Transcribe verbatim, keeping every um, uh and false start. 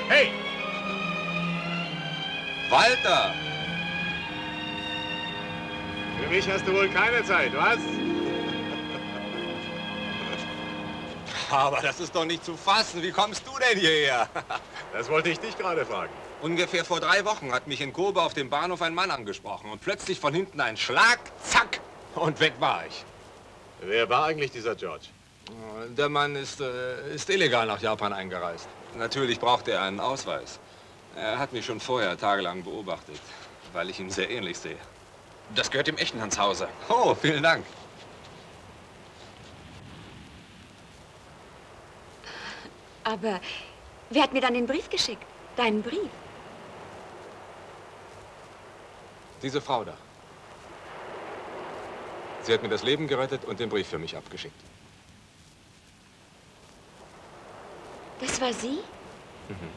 Hey! Walter! Für mich hast du wohl keine Zeit, was? Aber das ist doch nicht zu fassen. Wie kommst du denn hierher? Das wollte ich dich gerade fragen. Ungefähr vor drei Wochen hat mich in Kobe auf dem Bahnhof ein Mann angesprochen. Und plötzlich von hinten ein Schlag, zack, und weg war ich. Wer war eigentlich dieser George? Der Mann ist, äh, ist illegal nach Japan eingereist. Natürlich braucht er einen Ausweis. Er hat mich schon vorher tagelang beobachtet, weil ich ihm sehr ähnlich sehe. Das gehört dem echten Hans Hauser. Oh, vielen Dank. Aber wer hat mir dann den Brief geschickt? Deinen Brief? Diese Frau da. Sie hat mir das Leben gerettet und den Brief für mich abgeschickt. Das war sie? Mhm.